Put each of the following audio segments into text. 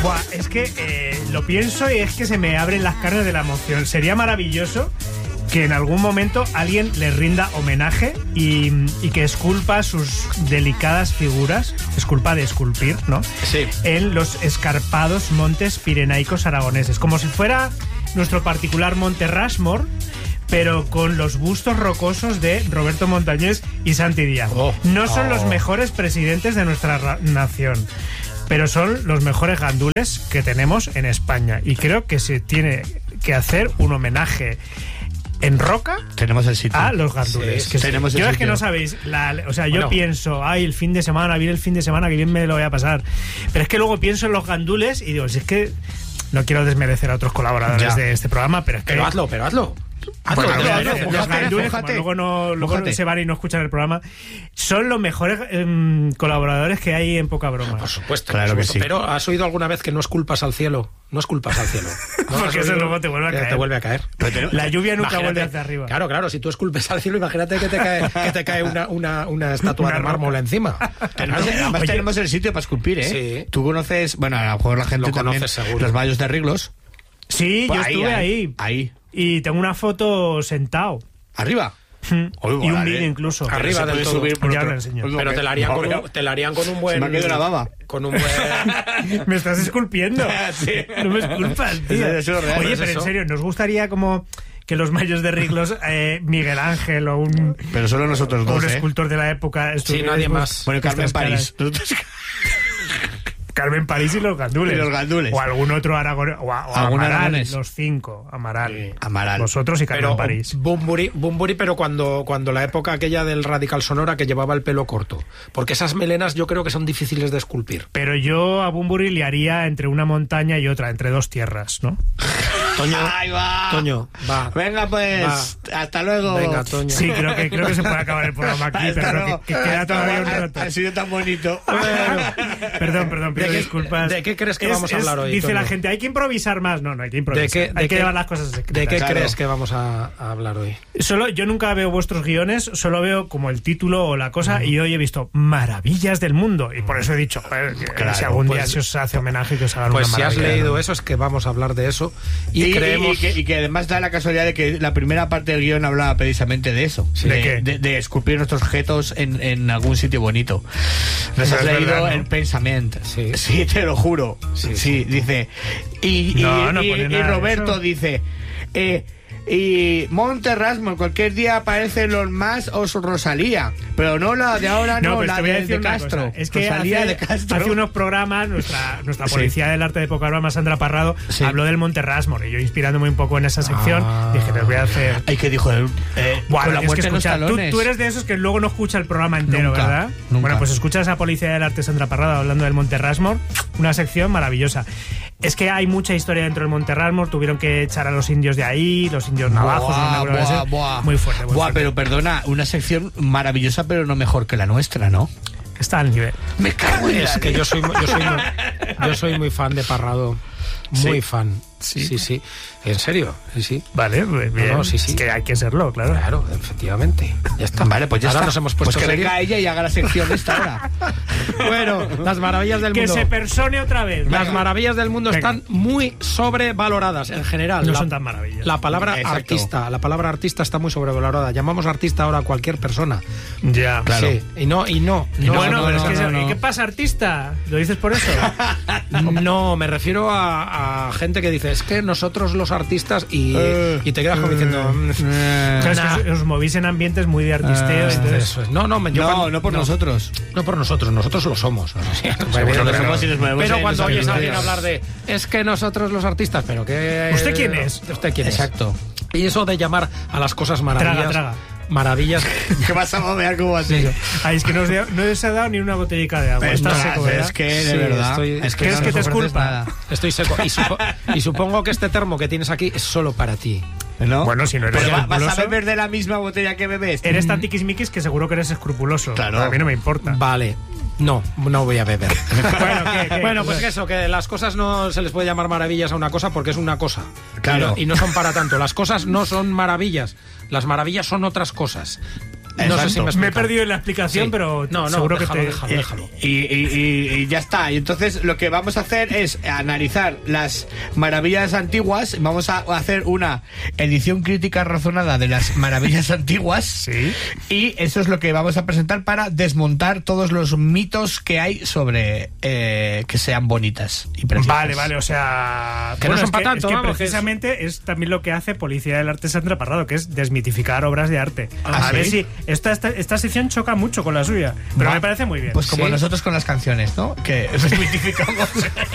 Buah, es que lo pienso y es que se me abren las carnes de la emoción. Sería maravilloso que en algún momento alguien le rinda homenaje y que esculpa sus delicadas figuras, esculpa de esculpir, ¿no? Sí. En los escarpados montes pirenaicos aragoneses, como si fuera nuestro particular monte Rushmore, pero con los bustos rocosos de Roberto Montañés y Santi Díaz. No son los mejores presidentes de nuestra nación, pero son los mejores gandules que tenemos en España. Y creo que se tiene que hacer un homenaje en roca tenemos el sitio a los gandules. Sí, que tenemos yo el es sitio. que no sabéis, yo pienso, el fin de semana, viene el fin de semana, que bien me lo voy a pasar. Pero es que luego pienso en los gandules y digo, si es que no quiero desmerecer a otros colaboradores de este programa, pero es que... Pero hazlo. Los gandules, como luego se van y no escuchan el programa, son los mejores colaboradores que hay en Poca Broma. Por supuesto, claro que sí. Pero ¿has oído alguna vez que no esculpas al cielo? No esculpas al cielo. ¿No? Porque eso luego te vuelve a caer. Te vuelve a caer. La lluvia nunca vuelve hacia arriba. Claro, si tú esculpes al cielo, imagínate que te cae una estatua de mármol encima. Además tenemos el sitio para esculpir, ¿eh? Sí. Tú conoces, bueno, a lo mejor la gente Lo también, conoces seguro. los valles de Riglos. Sí, yo estuve ahí. Y tengo una foto sentado. ¿Arriba? Y un vídeo incluso. Arriba del todo. Subir por Ya otro. lo enseño. Pero te la harían con un buen... Se me ha quedado una baba. Con un buen... Me estás esculpiendo. Sí. No me esculpas, tío. Eso es real, Oye, ¿no es pero eso? en serio, ¿nos gustaría como que los mayos de Riglos, Miguel Ángel o un Pero solo nosotros dos, escultor de la época nadie más. Bueno, Carmen París. Carmen París y los gandules. Y los gandules. O algún otro Aragón. O ¿Algún Amaral, aragonés? los 5. Amaral. Sí. Amaral. Vosotros y Carmen Pero París. Bumburi, pero cuando la época aquella del Radical Sonora que llevaba el pelo corto. Porque esas melenas yo creo que son difíciles de esculpir. Pero yo a Bumburi le haría entre una montaña y otra, entre dos tierras, ¿no? Toño, ¡Ahí va! Toño, va. Venga, pues, hasta luego. Venga, Toño. Sí, creo que se puede acabar el programa aquí, Hasta pero luego. que queda todavía un rato. Ha sido tan bonito. Perdón, pido disculpas. ¿De qué crees que vamos a hablar hoy, Dice Toño? la gente, hay que improvisar más. No hay que improvisar. ¿De Hay que qué- llevar las cosas secretas. ¿De qué Claro. crees que vamos a hablar hoy? Yo nunca veo vuestros guiones, solo veo como el título o la cosa, y hoy he visto Maravillas del Mundo, y por eso he dicho, joder, que Claro, si algún día pues- se os hace homenaje, que os hagan Pues una si has maravilla. leído eso es que vamos a hablar de eso y creemos... y que además da la casualidad de que la primera parte del guión hablaba precisamente de eso. Sí. ¿De qué? De esculpir nuestros objetos en algún sitio bonito. Nos No has es leído verdad, ¿no? el pensamiento. Sí. Te lo juro. Sí, dice. Y No pone nada de Roberto eso. dice. Y Monte Rushmore, cualquier día aparecen los más o su Rosalía, pero no la de ahora, no, pues la te voy a de decir una Castro. cosa. Es que Rosalía de Castro. hace unos programas nuestra Sí. policía del arte de Poca Broma, Sandra Parrado, Sí. habló del Monte Rushmore, y yo inspirándome un poco en esa sección dije, les voy a hacer... Ay, que dijo Buah, con la es que muerte en los escucha, talones. tú eres de esos que luego no escucha el programa entero, Nunca, ¿verdad? nunca. Bueno, pues escucha esa policía del arte Sandra Parrado hablando del Monte Rushmore, una sección maravillosa. Es que hay mucha historia dentro del Monte Rushmore, tuvieron que echar a los indios de ahí, los indios navajos, no me acuerdo de ese. Muy fuerte, muy fuerte. Pero perdona, una sección maravillosa, pero no mejor que la nuestra, ¿no? Está al nivel. Me cago en Es que yo soy muy fan de Parrado. Muy Sí. fan. Sí. Sí. En serio, sí. Vale, pues bien. No, sí. Es que hay que serlo, claro. Claro, efectivamente. Ya está. Vale, pues ya Ahora está. nos hemos puesto pues que serios. venga ella y haga la sección esta hora. Bueno, las maravillas del Que mundo. se persone otra vez. Las maravillas del mundo Venga. están muy sobrevaloradas en general. No son tan maravillas. La palabra Exacto. artista está muy sobrevalorada. Llamamos artista ahora a cualquier persona. Ya. Claro. Sí, y no. Bueno, pero es que no. ¿y qué pasa, artista? ¿Lo dices por eso? No, me refiero a gente que dice, es que nosotros los artistas y te quedas como diciendo... Claro, es que os movís en ambientes muy de artisteo. entonces, Eso es. No, No por nosotros. No por nosotros lo somos. Seguro que somos y nos movemos Pero en cuando los oyes a artistas. alguien hablar de, es que nosotros los artistas, pero que... ¿Usted quién es? ¿Usted quién es? Exacto. Y eso de llamar a las cosas maravillas... Traga. Maravillas... ¿Qué vas a mover como así? Ay, es que no os he dado ni una botellica de agua. Estás seco, ¿verdad? Es que, de Sí, verdad, es ¿Crees que te nos ofreces esculpa? nada. Estoy seco. Y supongo que este termo que tienes aquí es solo para ti. ¿No? Bueno, si no eres Pero vas a escrupuloso, beber de la misma botella que bebes. eres tan tiquismiquis que seguro que eres escrupuloso. Claro. A mí no me importa. Vale. No voy a beber. Bueno, ¿qué? Bueno, pues que eso, que las cosas no se les puede llamar maravillas a una cosa porque es una cosa. Claro. Y no son para tanto. Las cosas no son maravillas. Las maravillas son otras cosas. No sé si me he perdido en la explicación, pero seguro que déjalo. Y ya está. Y entonces lo que vamos a hacer es analizar las maravillas antiguas. Vamos a hacer una edición crítica razonada de las maravillas antiguas. Sí. Y eso es lo que vamos a presentar para desmontar todos los mitos que hay sobre que sean bonitas y preciosas. Vale, o sea... Que no son para tanto, es que vamos, precisamente es también lo que hace Policía del Arte Sandra Parrado, que es desmitificar obras de arte. ¿Ah, a sí? ver si esta sección choca mucho con la suya, pero me parece muy bien. Pues como ¿Sí? nosotros con las canciones, ¿no? Que desmitificamos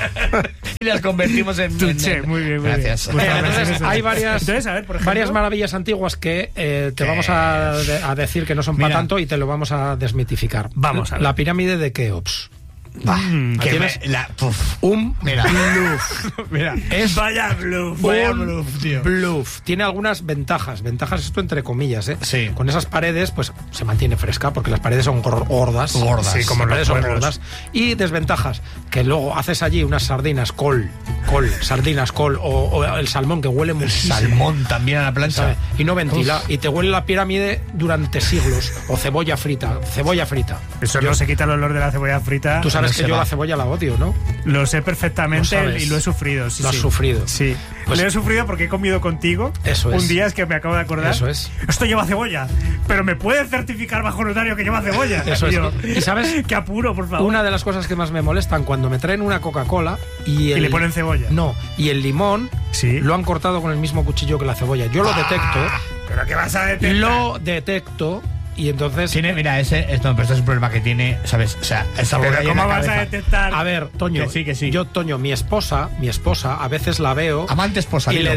y las convertimos en... Muy bien, muy Gracias. bien. Entonces, hay varias, Entonces, a ver, por ejemplo, varias maravillas antiguas que te vamos a decir que no son para Mira. tanto y te lo vamos a desmitificar. Vamos a ver. La pirámide de Keops. Que ¿Tienes? Mira. Mira. Es vaya bluff. Vaya un bluff, tío. bluff. Tiene algunas ventajas. Ventajas esto entre comillas, ¿eh? Sí. Con esas paredes, pues se mantiene fresca porque las paredes son gordas. Gordas. Sí, como Las las paredes son pueblos. gordas. Y desventajas, que luego haces allí unas sardinas, sardinas, col o el salmón que huele muchísimo. Salmón también a la plancha. ¿Sabe? Y no ventila. Y te huele la pirámide durante siglos. O cebolla frita. Eso no se quita el olor de la cebolla frita. Tú sabes no que se yo va. la cebolla la odio, ¿no? Lo sé perfectamente Lo sabes. y lo he sufrido. Sí, Lo has sí. sufrido. Sí. Pues- lo he sufrido porque he comido contigo. Eso es. Un día es que me acabo de acordar. Eso es. Esto lleva cebolla. Pero me puede certificar bajo notario que lleva cebolla. Eso es. Yo, ¿Y sabes? Qué apuro, por favor. Una de las cosas que más me molestan cuando me traen una Coca-Cola y le ponen cebolla. No, y el limón Sí. lo han cortado con el mismo cuchillo que la cebolla. Yo lo detecto, Pero ¿qué vas a detectar? lo detecto y entonces... Mira, pero esto es un problema que tiene, ¿sabes? O sea, es algo que Pero hay en ¿cómo la vas a cabeza. detectar? A ver, Toño, Que sí. yo, Toño, mi esposa, a veces la veo Amante esposa, y dilo.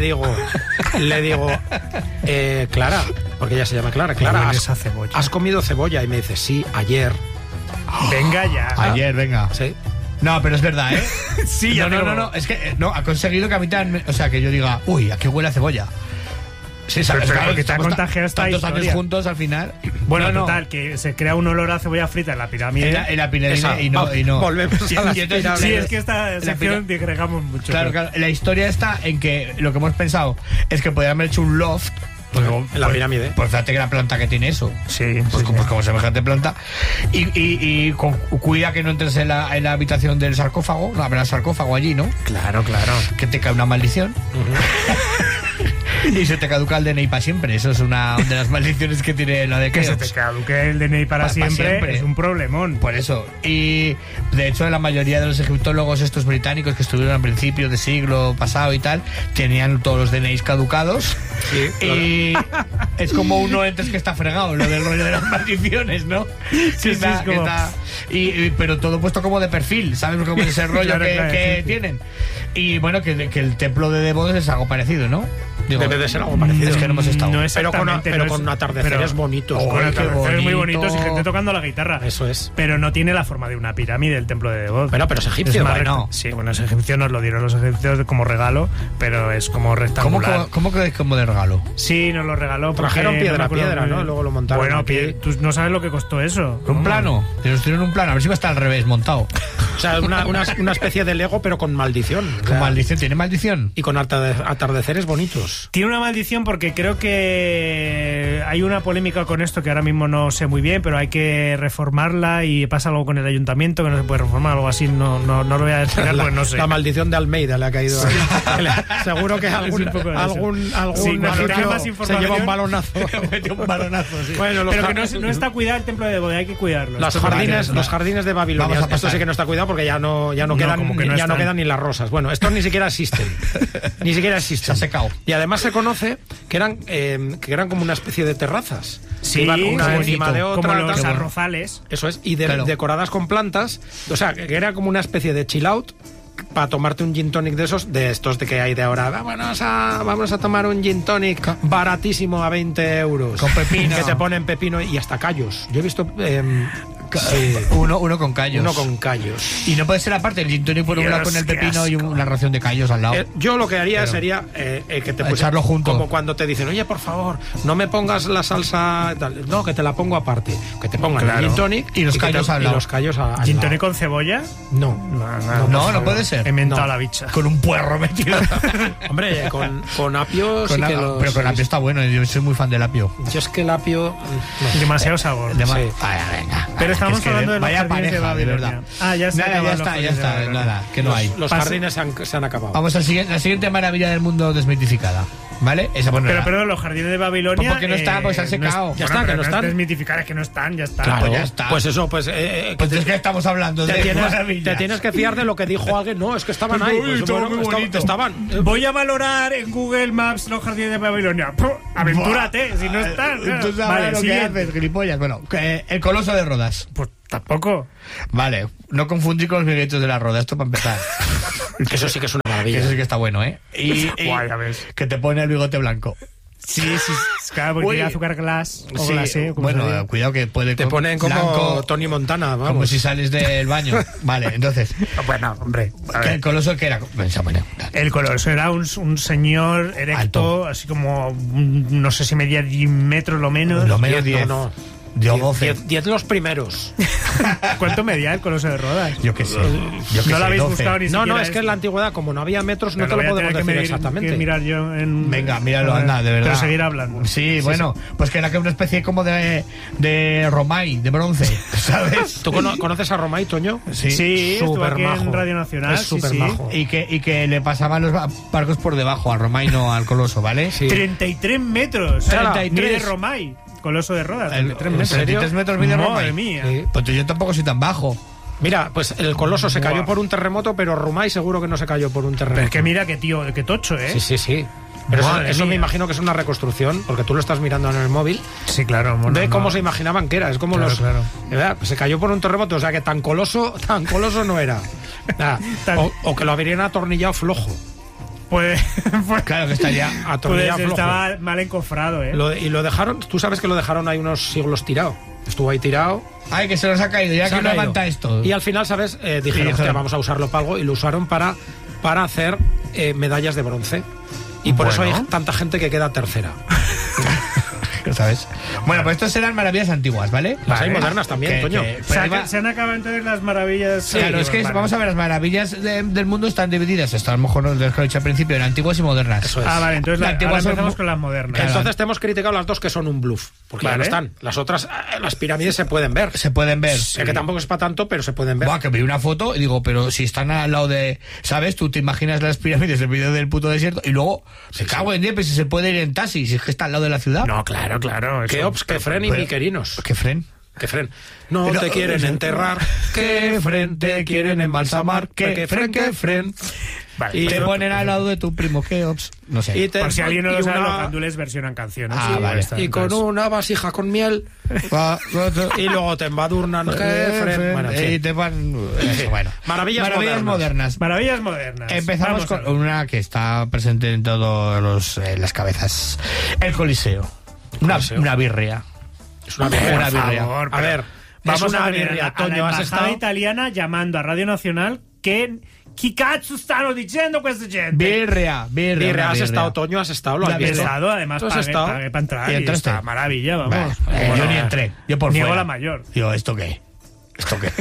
le digo, Clara, porque ella se llama Clara, hueles a cebolla. ¿has comido cebolla? Y me dice, sí, ayer. Venga ya. Ayer, venga. Sí. No, pero es verdad, ¿eh? Sí, ya no, es que no, ha conseguido que a mí también, o sea, que yo diga, uy, ¿a qué huele a cebolla? Sí, sabes, Pero claro, que te ha estamos contagiado esta tantos historia. años juntos al final. Bueno, No, no. total, que se crea un olor a cebolla frita en la pirámide. En la pirámide Esa. y no. Volvemos a las Y entonces- pirámides. Sí, es que esta sección digregamos mucho. Claro, la historia está en que lo que hemos pensado es que podrían haber hecho un loft. En la pirámide. Pues fíjate que la planta que tiene eso. Sí, Pues como semejante planta. Y cuida que no entres en la habitación del sarcófago. No habrá sarcófago allí, ¿no? Claro. Que te cae una maldición. Y se te caduca el DNI para siempre. Eso es una de las maldiciones que tiene la de Que se Keops. te caduque el DNI para siempre es un problemón. Por eso. Y de hecho, la mayoría de los egiptólogos estos británicos que estuvieron al principio del siglo pasado y tal, tenían todos los DNIs caducados. Sí, Y es como uno entres que está fregado, lo del rollo de las maldiciones, ¿no? Sí, es como- pero todo puesto como de perfil, ¿sabes? Como ese rollo Claro, que, claro, que sí. tienen. Y bueno, que el templo de Devos es algo parecido, ¿no? Digo, Debe de ser algo parecido. Es que no hemos estado. No Pero con, exactamente, pero no con es- atardeceres pero- bonitos. Con qué atardeceres muy bonito. bonitos y gente tocando la guitarra. Eso es. Pero no tiene la forma de una pirámide el templo de Devot. Bueno, pero es egipcio. más bueno. Sí, bueno, es egipcio, nos lo dieron los egipcios como regalo, pero es como rectangular. ¿Cómo que es como de regalo? Sí, nos lo regaló. porque Trajeron no me piedra, acuerdo piedra, muy ¿no? bien. Luego lo montaron Bueno, aquí. tú no sabes lo que costó eso. ¿Un ¿Cómo? plano? Nos dieron un plano, a ver si va a estar al revés montado. O sea, una especie de Lego, pero con maldición. O Con sea, maldición, ¿tiene maldición? Y con atardeceres bonitos. Tiene una maldición porque creo que hay una polémica con esto que ahora mismo no sé muy bien, pero hay que reformarla y pasa algo con el ayuntamiento que no se puede reformar, algo así, no lo voy a explicar porque no sé. La maldición de Almeida le ha caído. Seguro que algún un poco de eso. algún Sí, cuando tenga egipcio más se información- lleva un balonazo. Metió un balonazo, sí. Bueno, Pero que no está cuidado el templo de Devot, hay que cuidarlo. Los Esto jardines, vale. los jardines de Babilonia. Vamos a Esto pasar. sí que no está cuidado porque ya no No, quedan, como que no ya no están. quedan ni las rosas. Bueno, estos ni siquiera existen. Ni siquiera existen. Se ha secado. Y además se conoce que eran como una especie de terrazas. Sí, que iban una qué encima bonito. de otra. Como los tal. arrozales. Eso es. Y Claro. decoradas con plantas. O sea, que era como una especie de chill out para tomarte un gin tonic de estos de que hay de ahora. Vamos a tomar un gin tonic baratísimo a 20 euros. Con pepino. Que te ponen pepino y hasta callos. Yo he visto Sí. Uno con callos. Uno con callos. Y no puede ser aparte el gin tonic por un lado con el Qué pepino y asco. una ración de callos al lado. Yo lo que haría sería que te pusieras echarlo junto. como cuando te dicen, oye, por favor, no me pongas la salsa tal. No, que te la pongo aparte. Que te pongan el gin tonic Y los callos al lado. Y los callos al ¿Gin lado. tonic con cebolla? No. No puede ser. He mentado No. la bicha. Con un puerro metido. Hombre, con apio sí que lo... Pero con apio está bueno, yo soy muy fan del apio. Yo es que el apio... no. Demasiado sabor. Sí. Sí. Vaya, venga. Pero estamos Es que hablando de los vaya jardines de pareja, de Babilonia. verdad. Ah, ya se Nada, acaban ya los está, jardines de Babilonia. nada, que no hay. Los Pasa- jardines se han acabado. Vamos al siguiente, la siguiente maravilla del mundo desmitificada, ¿vale? Esa pues no Pero era. perdón, los jardines de Babilonia. Pues porque no están, pues se han secado. Ya está, que pero no es están. desmitificar, es que no están, ya está. Claro, Pues ya está. Pues eso, pues... Pues es que estamos hablando te de maravillas. tienes que fiar de lo que dijo alguien. No, es que estaban Pues ahí. muy Pues, bonito, bueno, muy bonito. estaban. Voy a valorar en Google Maps los jardines de Babilonia. ¡Puh! Aventúrate, si no están. Entonces ahora Vale, lo que siguiente. haces, gilipollas. Bueno, el Coloso de Rodas. Pues tampoco. Vale, no confundir con los miguelitos de la Roda, esto para empezar. Eso sí que es una Que maravilla. eso sí que está bueno, ¿eh? Y Guay, ya ves. que te pone el bigote blanco. Sí, claro, porque Uy. tiene azúcar glass o Sí, glacé, como se bueno, diga. cuidado que puede... Te ponen como blanco, Tony Montana, vamos. como si sales del baño. Vale, entonces... Bueno, hombre. a ¿Que ver. el Coloso que era? Bueno, El Coloso era un señor erecto, Alto. así como, no sé si medía 10 metros lo menos. lo menos 10, 10. no. Dio 12. 10 los primeros. ¿Cuánto medía el Coloso de Rodas? Yo qué sé. Yo qué No sé, lo habéis 12. buscado ni No, siquiera. es que en la antigüedad, como no había metros, no te lo voy a podemos tener decir exactamente. que mirar yo en... Venga, míralo, anda, de verdad. Pero seguir hablando. Sí, bueno, pues que era que una especie como de Romay, de bronce, ¿sabes? ¿Tú conoces a Romay, Toño? Sí, estuvo aquí Supermajo. en Radio Nacional. Es sí, súper sí. majo. Y que le pasaban los barcos por debajo, al Romay no al Coloso, ¿vale? Sí. 33 metros. 33. Mide Romay, Coloso de Rodas. El- 33 ¿en metros. serio? 33 metros mide Madre Romay. mía. Sí. Pues yo tampoco soy tan bajo. Mira, pues el Coloso se cayó Buah. por un terremoto, pero Romay seguro que no se cayó por un terremoto. Pero es que mira qué tío, qué tocho, ¿eh? Sí. Pero Madre eso me mía. imagino que es una reconstrucción, porque tú lo estás mirando en el móvil, Sí, claro. Bueno, de no. cómo se imaginaban que era. Es como Claro, claro. ¿verdad? Se cayó por un terremoto, o sea que tan coloso no era. Ah, Tan- o que lo habrían atornillado flojo. Pues, Claro que estaría. pues Atornillado flojo. estaba mal encofrado, ¿eh? Y lo dejaron, tú sabes que lo dejaron ahí unos siglos tirado. Estuvo ahí tirado. Ay, que se nos ha caído, ya se ha que no caído. aguanta esto. Y al final, ¿sabes? Dijeron, Sí, "Hostia, vamos a usarlo para algo", y lo usaron para hacer medallas de bronce. Y por eso Bueno. hay tanta gente que queda tercera. ¿Sabes? Bueno, pues estos serán maravillas antiguas, ¿vale? Las hay Vale. modernas también, Toño. Se, se han acabado entonces las maravillas. Claro, es que Vale. vamos a ver, las maravillas del mundo están divididas. Esto a lo mejor no lo he dicho al principio, en antiguas y modernas. Eso es. Ah, vale, entonces Las antiguas ahora son empezamos mu- con las modernas. Claro. Entonces te hemos criticado las dos que son un bluff, porque ya Vale. no están. Las otras, las pirámides se pueden ver. Se pueden ver. Sé que tampoco es para tanto, pero se pueden ver. Buah, que vi una foto y digo, pero si están al lado de... ¿Sabes? Tú te imaginas las pirámides en medio del puto desierto y luego se cago en 10, pero si se puede ir en taxi, si es que está al lado de la ciudad. No, claro. Que eso. ops, que fren y Pero- miquerinos. ¿Qué fren? Que fren. No Pero- te quieren enterrar. Que fren te quieren embalsamar. Que fren. Vale, Y Te pero- ponen al lado de tu primo, que ops. No sé. Y te- Por si alguien no y lo sabe, una- los gandules versionan canciones. Ah, Sí, vale. está, Y con entonces- una vasija con miel. Y luego te embadurnan. Que fren. Bueno, en fin. Y te van... Eso, bueno. Maravillas modernas. Maravillas modernas. Empezamos Vamos a con ver. una que está presente en todas las cabezas. El Coliseo. Coliseo. Una birria. Es una Una birria. birria. favor, A ver, Vamos es una a tener birria, a la Toño, has embajada estado... italiana llamando a Radio Nacional que chi cazzo stanno dicendo questa gente. Birria. Birria, has birria. estado, Toño, has estado, lo Ya has He ves, visto. estado, además ¿Tú has pagué, estado? pagué para entrar ¿Y y entraste? está maravilla, vamos. Vale. Yo ni Bueno, entré. Yo por niego fuera. la mayor. Digo, ¿esto qué? ¿Esto qué?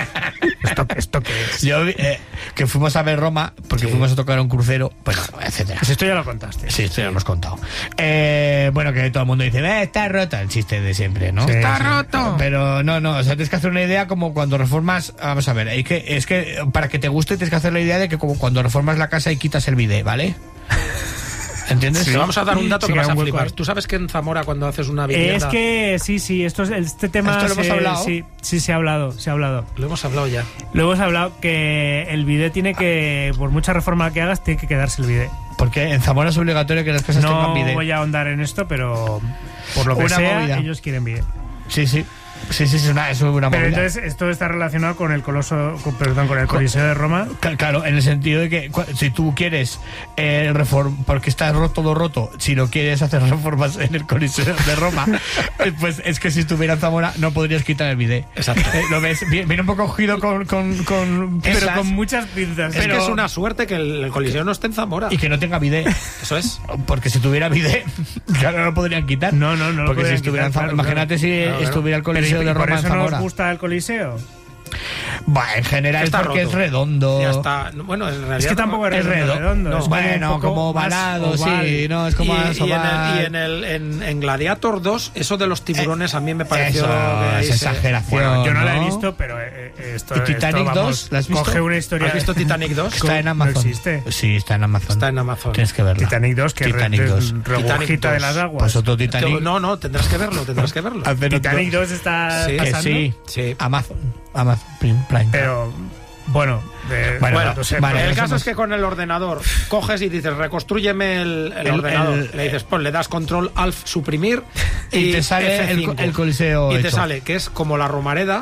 ¿Esto qué es? Yo que fuimos a ver Roma porque fuimos a tocar un crucero, bueno, etcétera. Pues esto ya lo contaste. Sí, esto ya lo hemos contado. Bueno, que todo el mundo dice, está roto, el chiste de siempre, ¿no? Sí, ¡Está sí. roto! Pero no, o sea, tienes que hacer una idea como cuando reformas, vamos a ver, es que para que te guste tienes que hacer la idea de que como cuando reformas la casa y quitas el bidet, ¿vale? ¿Entiendes? Te vamos a dar un dato Sí, que vas queda a un hueco flipar. ahí. Tú sabes que en Zamora cuando haces una vivienda... Es que sí, este tema ¿Esto lo hemos hablado? Sí, se ha hablado. Lo hemos hablado ya. Luego hemos hablado que el bidet tiene que, por mucha reforma que hagas, tiene que quedarse el bidet. Porque en Zamora es obligatorio que las casas tengan No bidet. voy a ahondar en esto, pero por lo que Una sea, movida. ellos quieren bidet. Sí. Sí, es una Pero movida. entonces esto está relacionado con el con el Coliseo de Roma. Claro, en el sentido de que si tú quieres porque está todo roto, si no quieres hacer reformas en el Coliseo de Roma, pues es que si estuviera en Zamora no podrías quitar el bidet. Exacto. Lo ves, viene un poco cogido con Pero con muchas pinzas. Es que es una suerte que el Coliseo no esté en Zamora. y que no tenga bidet. Eso es. Porque si tuviera bidet, claro, no lo podrían quitar. No lo Porque si podrían estuviera en quitar, Zamora, claro, imagínate si Claro. estuviera el Pero Coliseo de por Roma en eso no Zamora. os gusta el Coliseo. Bah, en general Está porque roto. es redondo. Ya está. Bueno, en realidad Es que tampoco es redondo. No. Es Bueno, un poco como más ovalado, oval. sí, no, es como más oval. En Gladiator 2, eso de los tiburones a mí me pareció Eso, que ahí es se- exageración. Bueno, yo no la he ¿no? visto, pero esto ¿Y Titanic esto, 2? ¿La has visto? Coge una historia. ¿Has visto Titanic 2? Está en No Amazon. existe. Sí, está en Amazon. Está en Amazon. Tienes que verla. Titanic 2, que Titanic es 2. regurgita de 2. las aguas. Pues otro Titanic. No, tendrás que verlo. Titanic 2 está Sí, Que pasando. sí. Sí. Amazon Prime. Pero, bueno, Bueno, no sé, vale, pero el eso caso más- es que con el ordenador coges y dices, reconstrúyeme el ordenador. Le dices, le das control alt suprimir Y te sale F5. el Coliseo Y te hecho. sale que es como la Romareda.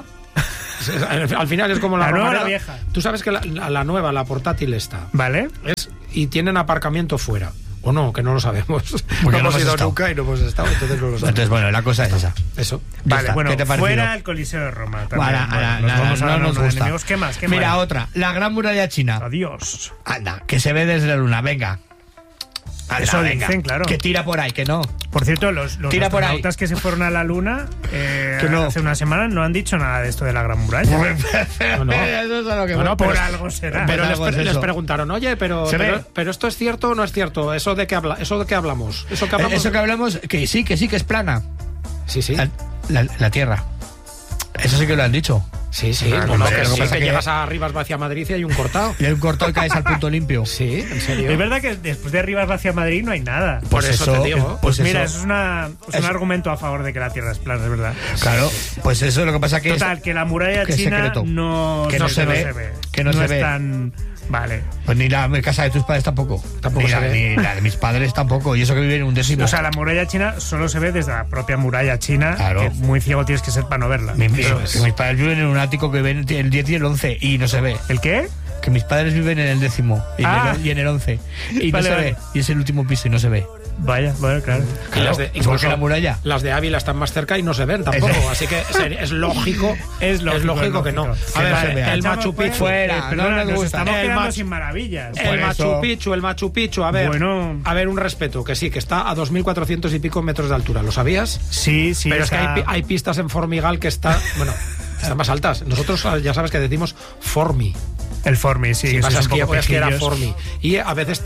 Al final es como la ¿La nueva o Romareda. la vieja? Tú sabes que la nueva, la portátil está. ¿Vale? Y tienen aparcamiento fuera. O no, que no lo sabemos. Porque no hemos no hemos ido estado. nunca y no hemos estado, entonces no lo sabemos. Entonces, bueno, la cosa es esa. Eso. Ya Vale, está. bueno, ¿Qué te ha parecido? fuera el Coliseo de Roma. También. Ahora, Bueno, nos nada, vamos a no la nos ronda de gusta. enemigos. ¿Qué más? Mira, más? otra. La Gran Muralla China. Adiós. Anda, que se ve desde la luna. Venga. Anda, Eso venga. dicen, claro. Que tira por ahí, que no. Por cierto, los Tira por ahí. astronautas que se fueron a la Luna Que no. hace una semana no han dicho nada de esto de la Gran Muralla. No. no. Eso es a lo que Bueno, voy. Por pero- algo será. Pero algo es les eso. preguntaron, oye, pero ve. esto es cierto o no es cierto. ¿Eso de qué hablamos? ¿Eso que hablamos? Eso que hablamos, que sí, que es plana. Sí. La Tierra. Eso sí que lo han dicho. Sí. Claro, No, hombre, que lo que sí, pasa que que- llegas a Rivas hacia Madrid y hay un cortado. Y hay un corto y caes al punto limpio. Sí, en serio. Es verdad que después de Rivas hacia Madrid no hay nada. Por eso te digo. Pues mira, eso. eso es un argumento a favor de que la Tierra es plana, es verdad. Claro, pues eso es lo que pasa que Total, que la muralla que es china secreto. no, Que no se ve, que no se es ve. tan... Vale. pues ni la casa de tus padres tampoco. Tampoco ni, se la, ve. ni la de mis padres tampoco. Y eso que viven en un décimo. O sea, la muralla china solo se ve desde la propia muralla china. Claro. Que muy ciego tienes que ser para no verla. Que es. mis padres viven en un ático que ven el 10 y el 11 y no se ve. ¿El qué? Que mis padres viven en el 10º y en el 11 y Vale, no se vale. ve. Y es el último piso y no se ve. Vaya, bueno, claro. Y las de- igual que la muralla. Las de Ávila están más cerca y no se ven tampoco. Eso. Así que es lógico. Es lógico que no. lógico. A ver, no se vea. el Echamos Machu Picchu. fuera. Perdona, no nos nos gusta. estamos El quedando Machu- sin maravillas. Por eso. El Machu Picchu, a ver. Bueno. A ver, un respeto, que sí, que está a 2.400 y pico metros de altura. ¿Lo sabías? Sí, Pero o es que sea, hay pistas en Formigal que están están más altas. Nosotros ya sabes que decimos Formi. el Formi, sí. Si que pasa sois es un que, poco es que era pijillos. Formi. Y a veces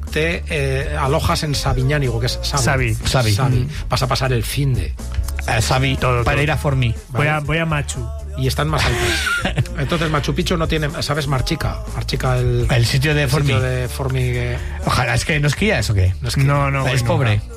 te alojas en Sabiñánigo, que es Sabi. Sabi. Vas a pasar el fin de. Sabi, Todo. para ir a Formi. Voy a Machu. Y están más altas. Entonces Machu Picchu no tiene, ¿sabes? Marchica, El sitio de el Formi. sitio de Formi que Ojalá, es que no esquía eso, ¿qué? no es que- No, no. Es voy pobre. nunca.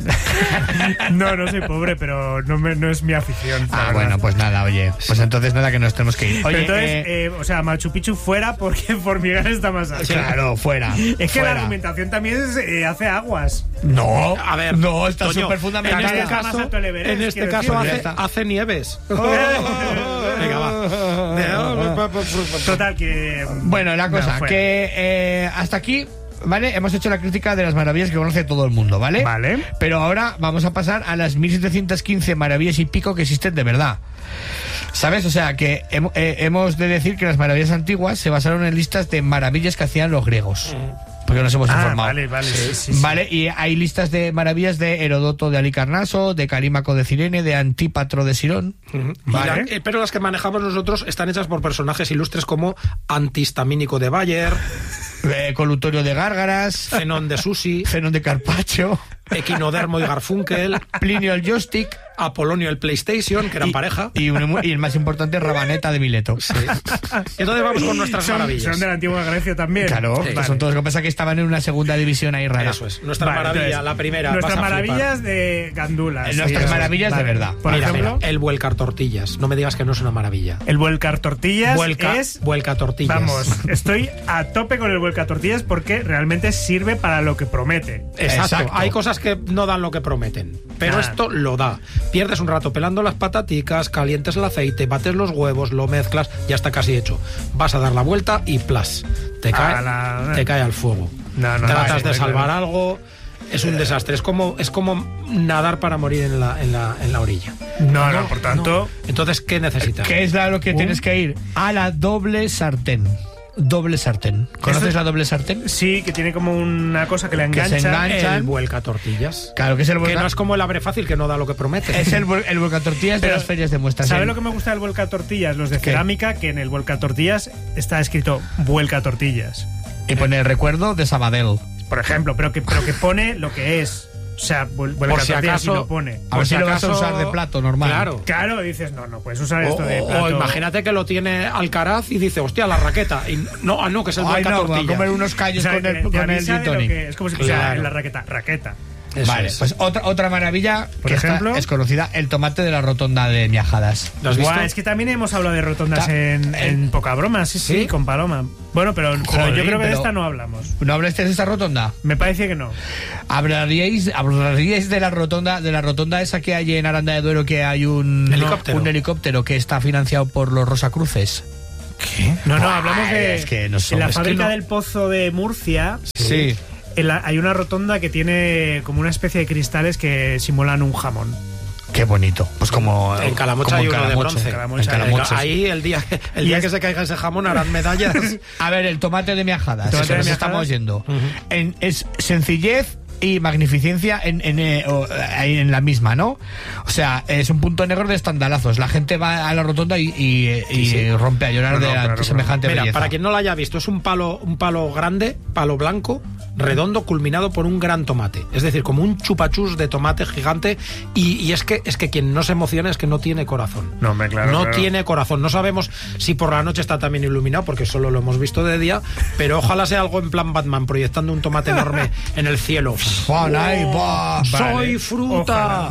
No soy pobre, pero no es mi afición. la verdad. Bueno, pues nada, oye. Pues entonces nada, que nos tenemos que ir. Pero Oye, entonces, o sea, Machu Picchu fuera porque Formigal está más alto. claro, fuera. Es que fuera. la argumentación también hace aguas. No, A ver, no, está coño, súper en fundamental. este Está más caso, alto el Everest, en este quiero caso decir. Ya está. hace nieves. Venga, va. Total, que... Bueno, la cosa, fuera. que hasta aquí, ¿vale? Hemos hecho la crítica de las maravillas que conoce todo el mundo, ¿vale? Vale. Pero ahora vamos a pasar a las 1715 maravillas y pico que existen de verdad. ¿Sabes? O sea, que hemos de decir que las maravillas antiguas se basaron en listas de maravillas que hacían los griegos. Porque nos hemos informado. Vale. Sí. Vale, y hay listas de maravillas de Herodoto de Halicarnaso, de Calímaco de Cirene, de Antípatro de Sirón. Vale. Pero las que manejamos nosotros están hechas por personajes ilustres como Antihistamínico de Bayer, Colutorio de Gárgaras, Zenón de Susi, Zenón de Carpacho, Equinodermo y Garfunkel, Plinio el Joystick, Apolonio el PlayStation, que eran pareja. y el más importante, Rabaneta de Mileto. Entonces vamos con nuestras Son maravillas. de la antigua Grecia también. Claro, Vale. que son todos. Lo que pasa es que estaban en una segunda división ahí rara. Eso es. Nuestra Vale, maravilla, entonces, la primera. Nuestras vas a flipar. maravillas de gandulas. Nuestras maravillas de verdad. Por Mira, ejemplo, el vuelcar tortillas. No me digas que no es una maravilla. el vuelcar tortillas es... Vuelca tortillas. Vamos, estoy a tope con el vuelca tortillas porque realmente sirve para lo que promete. Exacto. Exacto. Hay cosas que no dan lo que prometen, pero Ah. esto lo da. pierdes un rato pelando las pataticas, calientes el aceite, bates los huevos, lo mezclas, ya está casi hecho. Vas a dar la vuelta y plas, te cae al fuego. Tratas de salvar algo, es un desastre. Es como nadar para morir en la orilla. No, por tanto... Entonces, ¿qué necesitas? ¿Qué es lo que tienes que ir? A la doble sartén. Doble sartén. ¿Conoces la doble sartén? Sí, que tiene como una cosa que le engancha. Que se engancha. El vuelcatortillas. Claro, que es el que no es como el abre fácil, que no da lo que promete. Es el vuelcatortillas de las ferias de muestras. ¿Sabes lo que me gusta del vuelcatortillas? Los de cerámica, que en el vuelcatortillas está escrito vuelcatortillas. Y pone el recuerdo de Sabadell. Por ejemplo, pero que pone lo que es. O sea, por si acaso lo pone. A ver si lo vas a usar de plato normal. Claro, dices, no puedes usar esto de plato. O imagínate que lo tiene Alcaraz y dice, hostia, la raqueta. Y no, que es el vuelcatortillas. No, a comer unos callos con el gin tonic. Es como si pusiera en la raqueta. Eso vale, es. Pues otra maravilla, por ejemplo, es conocida, el tomate de la rotonda de Miajadas. ¿Lo has visto? Es que también hemos hablado de rotondas en Poca Broma, sí, con Paloma. Bueno, pero yo creo que de esta no hablamos. ¿No hablaste de esta rotonda? Me parece que no. ¿Hablaríais de la rotonda esa que hay en Aranda de Duero, que hay un helicóptero que está financiado por los Rosacruces? ¿Qué? No, hablamos de es que no en la fábrica del Pozo de Murcia. Sí. Hay una rotonda que tiene como una especie de cristales que simulan un jamón. Qué bonito. Pues como en Calamocha hay uno de bronce. En Calamocha. Ahí el día que se caiga ese jamón harán medallas. A ver, el tomate de Miajadas. Eso nos estamos yendo. Es sencillez y magnificencia en la misma, ¿no? O sea, es un punto negro de estandalazos. La gente va a la rotonda y rompe a llorar de semejante belleza. Mira, para quien no lo haya visto, es un palo grande, palo blanco, redondo, culminado por un gran tomate. Es decir, como un chupachus de tomate gigante. Y es que quien no se emociona es que no tiene corazón. No tiene corazón. No sabemos si por la noche está también iluminado, porque solo lo hemos visto de día, pero ojalá sea algo en plan Batman, proyectando un tomate enorme en el cielo. Soy fruta,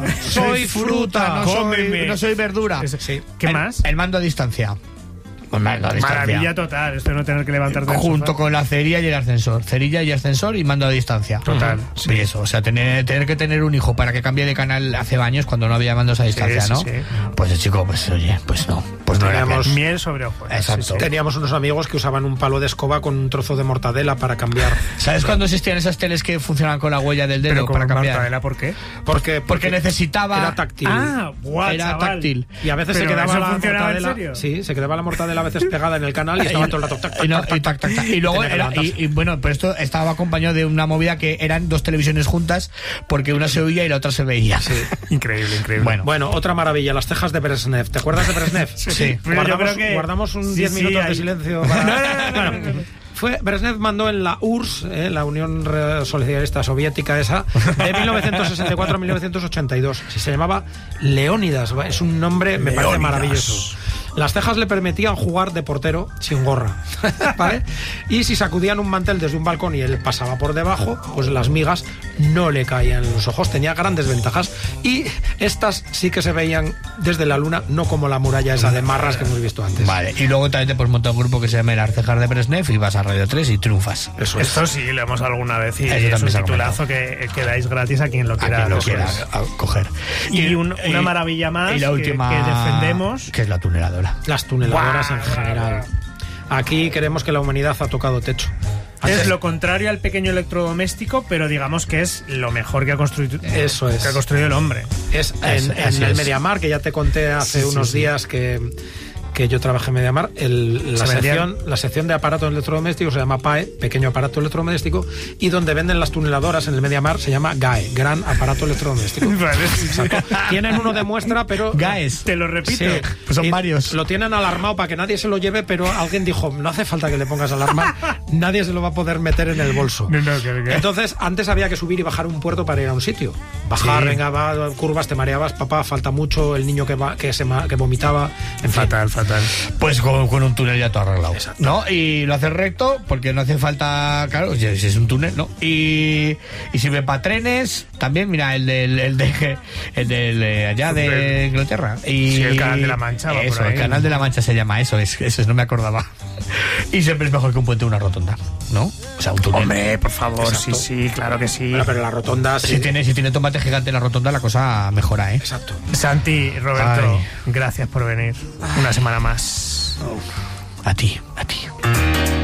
no soy verdura. ¿Qué más? El mando a distancia. Maravilla total, esto de no tener que levantarte junto con la cerilla y el ascensor. Cerilla y ascensor y mando a distancia. Total. Sí. Y eso, o sea, tener que tener un hijo para que cambie de canal hace años cuando no había mandos a distancia, ¿no? Sí. Pues el chico, pues oye, pues no. Pues no teníamos miel sobre ojos. Exacto. Sí. Teníamos unos amigos que usaban un palo de escoba con un trozo de mortadela para cambiar. ¿Sabes cuándo existían esas teles que funcionan con la huella del dedo para cambiar? ¿Mortadela por qué? Porque necesitaba... Era táctil. Era táctil. Y a veces se quedaba la mortadela... ¿En serio? Sí, se quedaba la mortadela a veces pegada en el canal y estaba todo el rato tac. Y luego bueno, pero esto estaba acompañado de una movida que eran dos televisiones juntas, porque una se oía y la otra se veía. Sí. Increíble. Bueno, otra maravilla, las cejas de Brezhnev. ¿Te acuerdas de Brezhnev? Sí. Guardamos un 10 minutos de silencio para... Brezhnev mandó en la URSS, la Unión Socialista Soviética esa, de 1964 a 1982. Se llamaba Leónidas, es un nombre, me parece maravilloso. Las cejas le permitían jugar de portero sin gorra, ¿vale? Y si sacudían un mantel desde un balcón y él pasaba por debajo, pues las migas no le caían en los ojos. Tenía grandes ventajas y estas sí que se veían desde la luna, no como la muralla esa de marras que hemos visto antes. Vale, y luego también te puedes montar un grupo que se llama Las Cejas de Brezhnev y vas a Radio 3 y triunfas. Esto sí, lo hemos alguna vez y es un titulazo que dais gratis a quien lo quiera, coger. Y una maravilla más y la última, que defendemos, que es la tuneladora. Las tuneladoras en general. Aquí creemos que la humanidad ha tocado techo. Es lo contrario al pequeño electrodoméstico, pero digamos que es lo mejor que ha construido. Eso es. Que ha construido el hombre. En el Mediamar, que ya te conté hace unos días que yo trabajé en Mediamar, la sección de aparatos electrodomésticos se llama PAE, pequeño aparato electrodoméstico, y donde venden las tuneladoras en el Mediamar se llama GAE, gran aparato electrodoméstico. Tienen uno de muestra, pero... GAES. Te lo repito. Sí, pues son varios. Lo tienen alarmado para que nadie se lo lleve, pero alguien dijo, no hace falta que le pongas alarma, nadie se lo va a poder meter en el bolso. Entonces, antes había que subir y bajar un puerto para ir a un sitio. Bajar, venga, va, curvas, te mareabas, papá, falta mucho, el niño que vomitaba, en fin. Fatal. Pues con un túnel ya todo arreglado. Exacto. ¿No? Y lo haces recto porque no hace falta, claro, si es un túnel, ¿no? Y sirve para trenes, también, mira, el de allá de Inglaterra. Y el Canal de la Mancha. Eso, el Canal de la Mancha se llama eso, no me acordaba. Y siempre es mejor que un puente o una rotonda, ¿no? O sea, un túnel. Hombre, por favor, Exacto. sí, claro que sí. Bueno, pero la rotonda... Si tiene tomate gigante en la rotonda, la cosa mejora, ¿eh? Exacto. Santi, Roberto, Ay. gracias por venir una semana más. A ti.